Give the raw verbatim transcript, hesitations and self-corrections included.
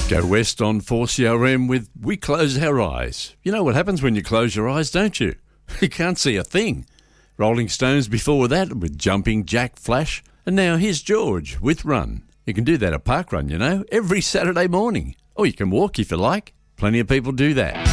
Go west on four C R M with We Close Our Eyes. You know what happens when you close your eyes, don't you? You can't see a thing. Rolling Stones before that with Jumping Jack Flash. And now here's George with Run. You can do that at Parkrun, you know, every Saturday morning. Or you can walk if you like. Plenty of people do that.